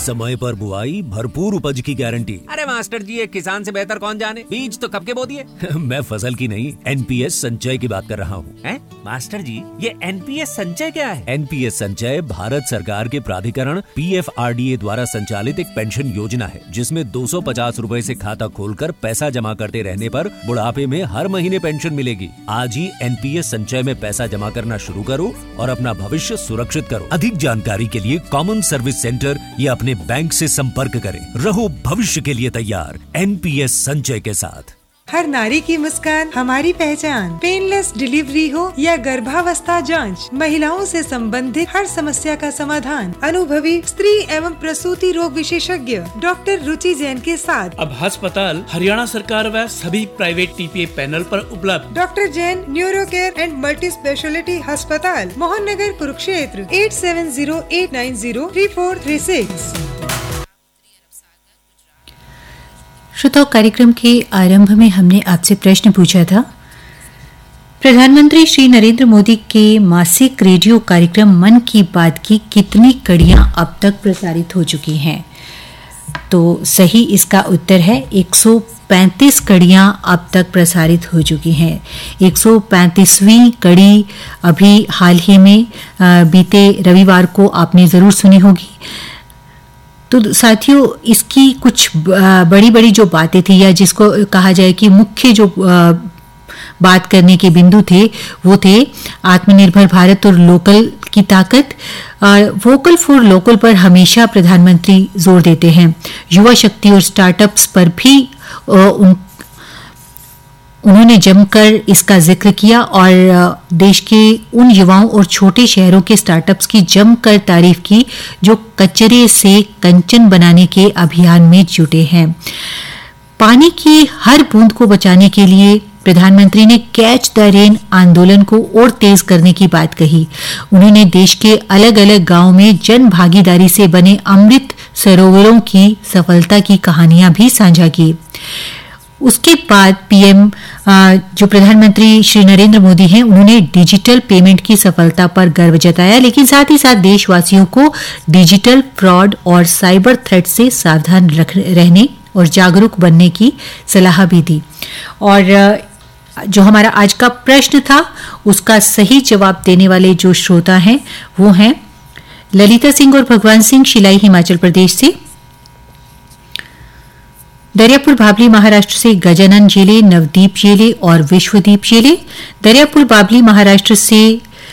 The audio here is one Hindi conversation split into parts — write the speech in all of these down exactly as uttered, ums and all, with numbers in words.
समय पर बुआई, भरपूर उपज की गारंटी। अरे मास्टर जी, एक किसान से बेहतर कौन जाने, बीज तो कब के बो दिए। मैं फसल की नहीं, एनपीएस संचय की बात कर रहा हूँ। हैं? मास्टर जी, ये एनपीएस संचय क्या है? एनपीएस संचय भारत सरकार के प्राधिकरण पीएफआरडीए द्वारा संचालित एक पेंशन योजना है, जिसमें दो सौ पचास रूपए से खाता खोलकर पैसा जमा करते रहने पर बुढ़ापे में हर महीने पेंशन मिलेगी। आज ही एनपीएस संचय में पैसा जमा करना शुरू करो और अपना भविष्य सुरक्षित करो। अधिक जानकारी के लिए कॉमन सर्विस सेंटर या अपने बैंक से संपर्क करें। रहो भविष्य के लिए तैयार एनपीएस संचय के साथ। हर नारी की मुस्कान हमारी पहचान। पेनलेस डिलीवरी हो या गर्भावस्था जांच, महिलाओं से संबंधित हर समस्या का समाधान अनुभवी स्त्री एवं प्रसूति रोग विशेषज्ञ डॉक्टर रुचि जैन के साथ अब अस्पताल हरियाणा सरकार व सभी प्राइवेट टीपीए पैनल पर उपलब्ध। Doctor Jain neuro care and multi speciality अस्पताल, Mohan Nagar, Kurukshetra. Eight seven zero eight nine zero three four three six. श्रोताओं, कार्यक्रम के आरंभ में हमने आपसे प्रश्न पूछा था, प्रधानमंत्री श्री नरेंद्र मोदी के मासिक रेडियो कार्यक्रम मन की बात की कितनी कड़ियां अब तक प्रसारित हो चुकी हैं? तो सही इसका उत्तर है एक सौ पैंतीस कड़ियां अब तक प्रसारित हो चुकी हैं। एक सौ पैंतीसवीं कड़ी अभी हाल ही में बीते रविवार को आपने जरूर सुनी होगी। तो साथियों, इसकी कुछ बड़ी बड़ी जो बातें थी या जिसको कहा जाए कि मुख्य जो बात करने के बिंदु थे वो थे आत्मनिर्भर भारत और लोकल की ताकत। वोकल फॉर लोकल पर हमेशा प्रधानमंत्री जोर देते हैं। युवा शक्ति और स्टार्टअप्स पर भी उन उन्होंने जमकर इसका जिक्र किया और देश के उन युवाओं और छोटे शहरों के स्टार्टअप्स की जमकर तारीफ की जो कचरे से कंचन बनाने के अभियान में जुटे हैं। पानी की हर बूंद को बचाने के लिए प्रधानमंत्री ने कैच द रेन आंदोलन को और तेज करने की बात कही। उन्होंने देश के अलग अलग गांवों में जन भागीदारी से बने अमृत सरोवरों की सफलता की कहानियां भी साझा की। उसके बाद पीएम जो प्रधानमंत्री श्री नरेंद्र मोदी हैं, उन्होंने डिजिटल पेमेंट की सफलता पर गर्व जताया, लेकिन साथ ही साथ देशवासियों को डिजिटल फ्रॉड और साइबर थ्रेट से सावधान रहने और जागरूक बनने की सलाह भी दी। और जो हमारा आज का प्रश्न था उसका सही जवाब देने वाले जो श्रोता हैं वो हैं ललिता सिंह और भगवान सिंह, शिलाई, हिमाचल प्रदेश से। दरियापुर बाबली महाराष्ट्र से गजानन जेले, नवदीप जेले और विश्वदीप जेले। दरियापुर बाबली महाराष्ट्र से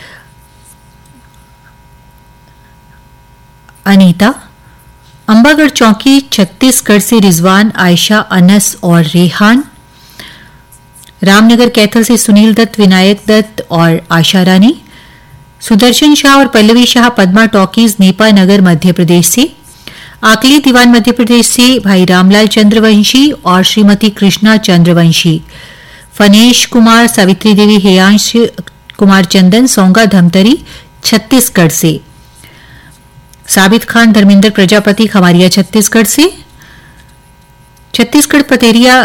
अनीता। अंबागढ़ चौकी छत्तीसगढ़ से रिजवान, आयशा, अनस और रेहान। रामनगर कैथल से सुनील दत्त, विनायक दत्त और आशा रानी। सुदर्शन शाह और पल्लवी शाह पद्मा टॉकीज, नेपा नगर, मध्य प्रदेश से। आकली दीवान मध्य प्रदेश से भाई रामलाल चंद्रवंशी और श्रीमती कृष्णा चंद्रवंशी। फनेश कुमार, सावित्री देवी, हेयांश कुमार चंदन, सोंगा धमतरी, छत्तीसगढ़ से। साबित खान, धर्मेंद्र प्रजापति, खमारिया, छत्तीसगढ़ से। छत्तीसगढ़ पतेरिया